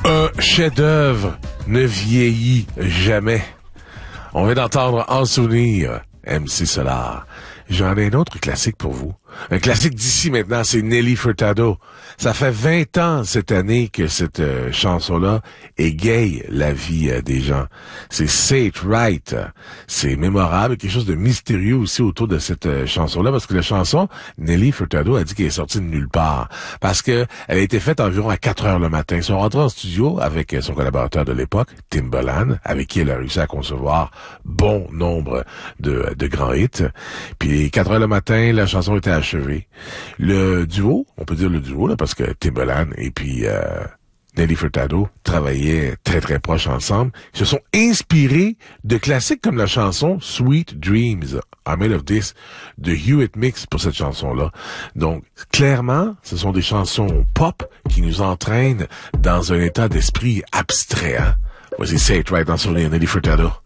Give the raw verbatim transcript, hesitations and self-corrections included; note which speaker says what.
Speaker 1: Un chef-d'œuvre ne vieillit jamais. On vient d'entendre En souvenir, M C Solar. J'en ai un autre classique pour vous. Un classique d'ici maintenant, c'est Nelly Furtado. Ça fait vingt ans cette année que cette euh, chanson-là égaye la vie euh, des gens. C'est Say It Right. C'est mémorable, quelque chose de mystérieux aussi autour de cette euh, chanson-là, parce que la chanson, Nelly Furtado a dit qu'elle est sortie de nulle part. Parce que elle a été faite environ à quatre heures le matin. Ils sont rentrés en studio avec euh, son collaborateur de l'époque, Timbaland, avec qui elle a réussi à concevoir bon nombre de, de grands hits. Puis quatre heures le matin, la chanson était achevée. Le duo, on peut dire le duo, là, parce que Timbaland et puis euh, Nelly Furtado travaillaient très très proches ensemble. Ils se sont inspirés de classiques comme la chanson Sweet Dreams, I'm Made of This, de Hewitt Mix pour cette chanson-là. Donc, clairement, ce sont des chansons pop qui nous entraînent dans un état d'esprit abstrait. Hein? Voici Say It Right dans son Nelly Furtado.